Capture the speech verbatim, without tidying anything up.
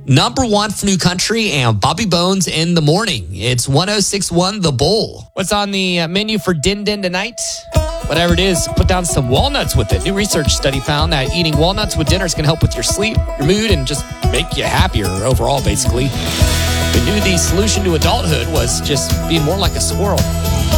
Number one for New Country and Bobby Bones in the morning. It's one oh six one The Bull. What's on the uh, menu for Din Din tonight? Whatever it is, put down some walnuts with it. New research study found that eating walnuts with dinner is going to help with your sleep, your mood, and just make you happier overall, basically. We knew the solution to adulthood was just being more like a squirrel.